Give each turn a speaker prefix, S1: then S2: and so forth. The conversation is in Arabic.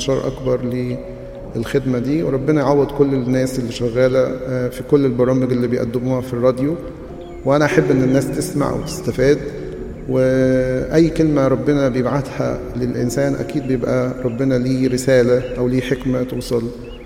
S1: انتشار أكبر للخدمة دي. وربنا يعوض كل الناس اللي شغالة في كل البرامج اللي بيقدموها في الراديو، وأنا أحب إن الناس تسمع وتستفاد. وأي كلمة ربنا بيبعتها للإنسان أكيد بيبقى ربنا ليه رسالة أو ليه حكمة توصل.